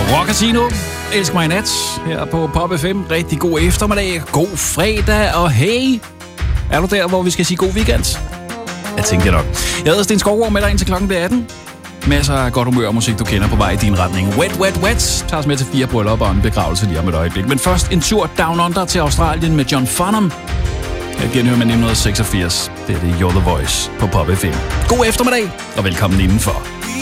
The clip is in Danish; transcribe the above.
Rock Casino, elsk mig nat, her på Pop FM. Rigtig god eftermiddag, god fredag, og hey, er du der, hvor vi skal sige god weekend? Jeg tænker nok. Jeg hedder Sten Skovgaard med dig indtil klokken bliver 18. Masser af godt humør og musik, du kender på vej i din retning. Wet, wet, wet tager os med til 4 bryllupper og en begravelse lige om et øjeblik. Men først en tur down under til Australien med John Farnham. Jeg genhører med 1986. Det er You're the Voice på Pop FM. God eftermiddag, og velkommen indenfor.